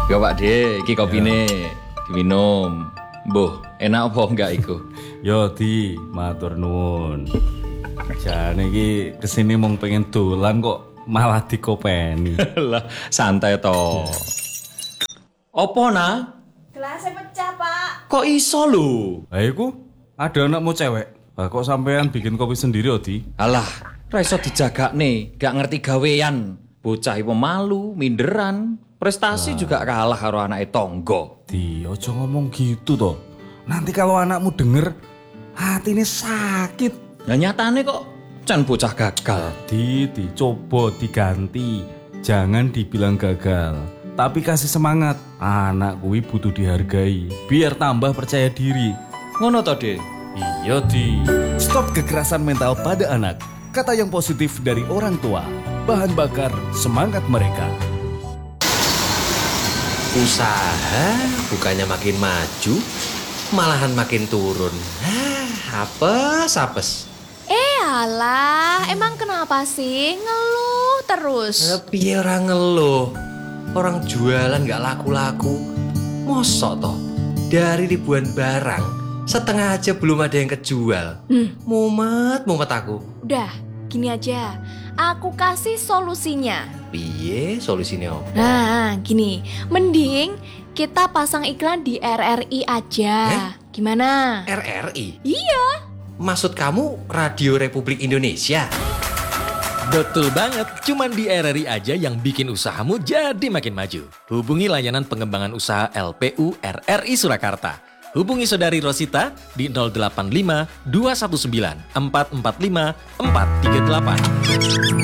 Yo Pak De, iki kopine diminum. Mbuh, enak apa enggak iku? Yo Di, matur nuwun. Jane iki kesini mung pengen dolan kok malah dikopeni. Lah, santai to. Apa nah? Gelasnya pecah, Pak. Kok iso lho? Lah iku ada anakmu cewek. Lah kok sampean bikin kopi sendiri Di? Alah, ra iso dijagakne, gak ngerti gawean. Bocah iku malu, minderan, prestasi juga kalah karo anake tonggo. Di, ojo ngomong gitu toh. Nanti kalau anakmu denger, hati ini sakit. Nah nyatane kok can bocah gagal. Coba diganti. Jangan dibilang gagal, tapi kasih semangat. Anak kuwi butuh dihargai, biar tambah percaya diri. Ngono to, De? Iya, Di. Stop kekerasan mental pada anak. Kata yang positif dari orang tua. Bahan bakar semangat mereka. Usaha bukannya makin maju, malahan makin turun. Apes. Alah, emang kenapa sih ngeluh terus? Piye ora ngeluh. Orang jualan gak laku-laku. Mosok toh, dari ribuan barang, setengah aja belum ada yang kejual. Mumet aku. Udah, gini aja. Aku kasih solusinya. Piye solusinya apa? Nah, gini. Mending kita pasang iklan di RRI aja. Gimana? RRI? Iya. Maksud kamu Radio Republik Indonesia? Betul banget, cuman di RRI aja yang bikin usahamu jadi makin maju. Hubungi layanan pengembangan usaha LPU RRI Surakarta. Hubungi Saudari Rosita di 085 219 445 438.